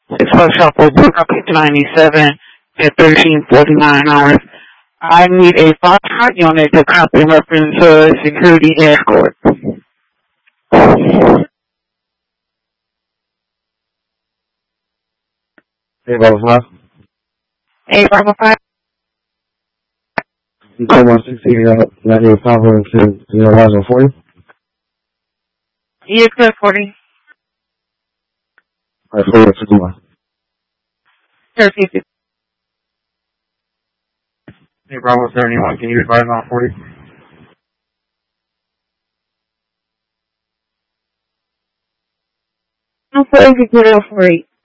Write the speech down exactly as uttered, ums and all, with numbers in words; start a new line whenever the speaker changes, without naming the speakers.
Six Workshop will book up to ninety-seven at thirteen forty-nine hours. I need a five unit to copy reference uh, security escort.
Hey, Bravo five.
Hey, Bravo five.
You call one sixty, uh, ninety-eight five oh two, zero one forty.
Yeah, good forty.
Alright, forty, fifty-one.
thirty.
Hey, Bravo seventy-one, can you advise on forty?
I'm sorry, zero four eight.